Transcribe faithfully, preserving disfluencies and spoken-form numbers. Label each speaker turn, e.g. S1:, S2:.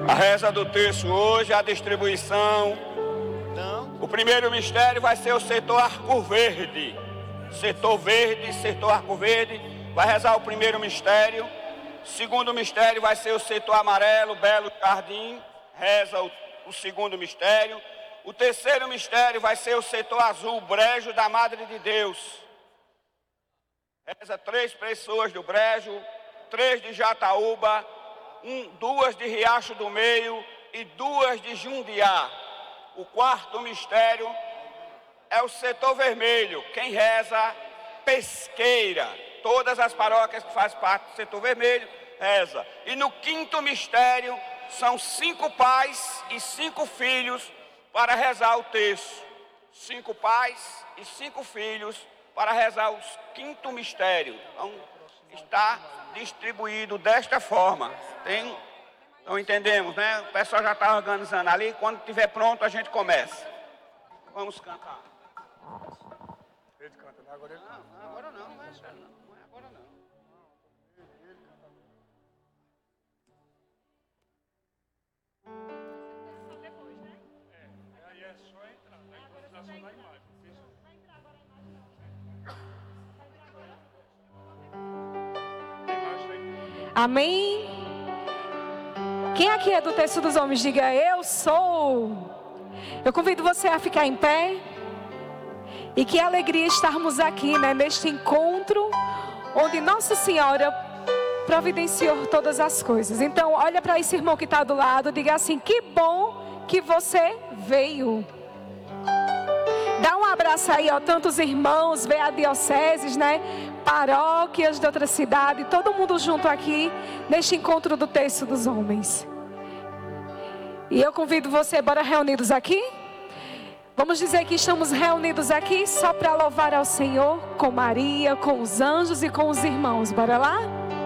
S1: A reza do terço hoje, a distribuição. O primeiro mistério vai ser o setor Arco Verde. Setor verde, setor Arco Verde. Vai rezar o primeiro mistério. Segundo mistério vai ser o setor amarelo, Belo Jardim. Reza o, o segundo mistério. O terceiro mistério vai ser o setor azul, Brejo da Madre de Deus. Reza três pessoas do Brejo, três de Jataúba, um, duas de Riacho do Meio e duas de Jundiá. O quarto mistério é o setor vermelho. Quem reza, Pesqueira. Todas as paróquias que fazem parte do setor vermelho, reza. E no quinto mistério, são cinco pais e cinco filhos para rezar o terço. Cinco pais e cinco filhos para rezar o quinto mistério. Então, está distribuído desta forma. Tem, então entendemos, né? O pessoal já está organizando ali. Quando estiver pronto, a gente começa. Vamos cantar.
S2: Ele canta, né? Agora ele...
S1: Não, não, agora não, não é agora não. Não é agora não.
S2: Aí é só entrar, né? A improvisação da imagem. Vai entrar agora a imagem.
S3: Amém? Quem aqui é do Terço dos Homens, diga eu sou. Eu convido você a ficar em pé. E que alegria estarmos aqui, né, neste encontro, onde Nossa Senhora providenciou todas as coisas. Então, olha para esse irmão que está do lado, diga assim, que bom que você veio. Dá um abraço aí, ó, tantos irmãos, vê a dioceses, né, paróquias de outra cidade, todo mundo junto aqui, neste encontro do Terço dos Homens. E eu convido você, bora reunidos aqui? Vamos dizer que estamos reunidos aqui só para louvar ao Senhor, com Maria, com os anjos e com os irmãos. Bora lá?